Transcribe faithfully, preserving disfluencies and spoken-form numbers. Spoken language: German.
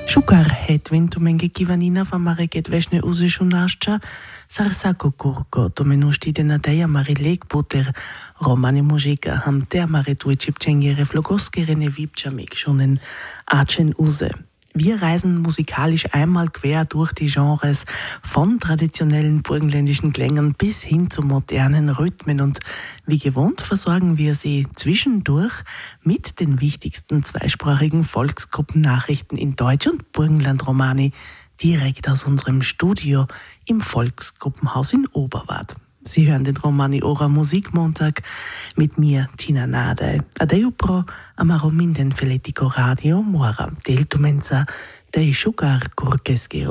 Šukar het ventumengi kivanina vamareget vešne uzešunašča, sarsako kurko, to menuštide na teja marilek puter, romani mužika, ham te amaretui čipčengi reflogoskirene vipčamik schonen achen use. Wir reisen musikalisch einmal quer durch die Genres von traditionellen burgenländischen Klängen bis hin zu modernen Rhythmen und wie gewohnt versorgen wir Sie zwischendurch mit den wichtigsten zweisprachigen Volksgruppennachrichten in Deutsch und Burgenland-Romani direkt aus unserem Studio im Volksgruppenhaus in Oberwart. Sie hören den Romani Ora Musikmontag mit mir, Tina Nade. Adeu pro amarominden feletico radio mora. Deltumenza dei Šukar kurkeskiro.